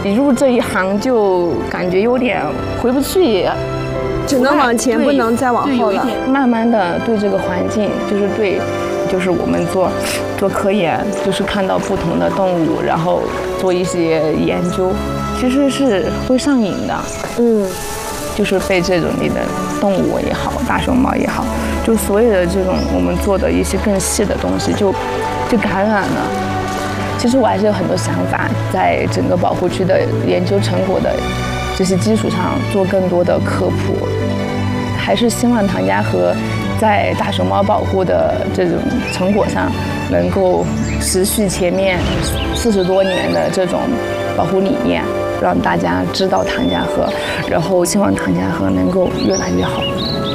一入这一行就感觉有点回不去， 只能往前，不能再往后了。 慢慢的对这个环境，就是我们做科研，就是看到不同的动物，然后做一些研究，其实是会上瘾的。就是被这种里的动物也好，大熊猫也好，就所有的这种我们做的一些更细的东西就感染了。其实我还是有很多想法，在整个保护区的研究成果的这些基础上做更多的科普，还是希望唐家河在大熊猫保护的这种成果上能够持续前面40多年的这种保护理念，让大家知道唐家河，然后希望唐家河能够越来越好。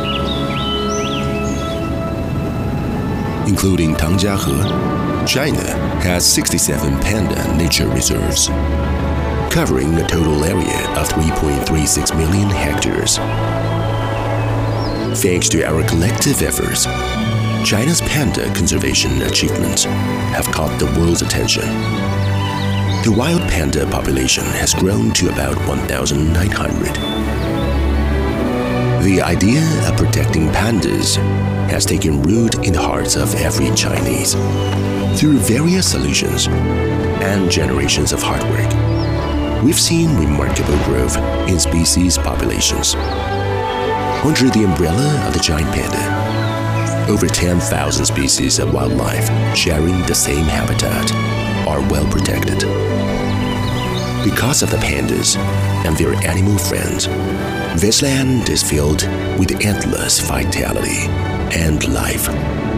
Including Tangjiahe, China has 67 panda nature reserves, covering a total area of 3.36 million hectares. Thanks to our collective efforts, China's panda conservation achievements have caught the world's attention. The wild panda population has grown to about 1,900. The idea of protecting pandas has taken root in the hearts of every Chinese. Through various solutions and generations of hard work, we've seen remarkable growth in species populations. Under the umbrella of the giant panda, over 10,000 species of wildlife sharing the same habitat are well protected. Because of the pandas and their animal friends, this land is filled with endless vitality and life.